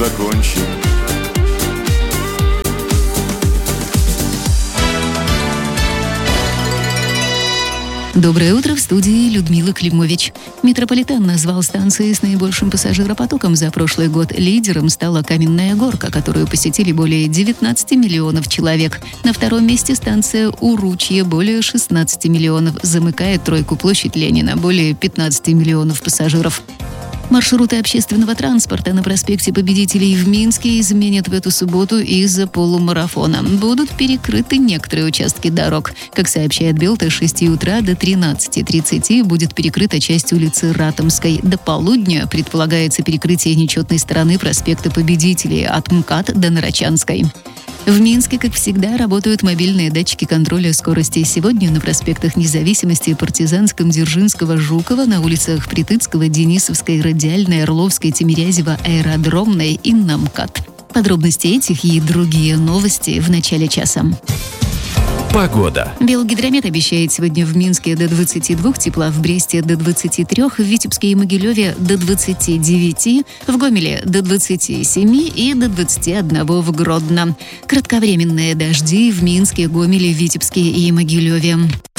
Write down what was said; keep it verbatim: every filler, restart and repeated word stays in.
закончим. Доброе утро, в студии Людмила Климович. Метрополитен назвал станции с наибольшим пассажиропотоком за прошлый год. Лидером стала Каменная Горка, которую посетили более девятнадцати миллионов человек. На втором месте станция Уручье, более шестнадцати миллионов. Замыкает тройку площадь Ленина, более пятнадцати миллионов пассажиров. Маршруты общественного транспорта на проспекте Победителей в Минске изменят в эту субботу из-за полумарафона. Будут перекрыты некоторые участки дорог. Как сообщает Белта, с шести утра до тринадцати тридцати будет перекрыта часть улицы Ратомской. До полудня предполагается перекрытие нечетной стороны проспекта Победителей от МКАД до Нарочанской. В Минске, как всегда, работают мобильные датчики контроля скорости. Сегодня на проспектах Независимости, Партизанском, Дзержинского, Жукова, на улицах Притыцкого, Денисовской, Радиальной, Орловской, Тимирязева, Аэродромной и на МКАД. Подробности этих и другие новости в начале часа. Погода. Белгидромет обещает сегодня в Минске до двадцати двух тепла, в Бресте до двадцати трёх, в Витебске и Могилеве до двадцати девяти, в Гомеле до двадцати семи и до двадцати одного в Гродно. Кратковременные дожди в Минске, Гомеле, Витебске и Могилеве.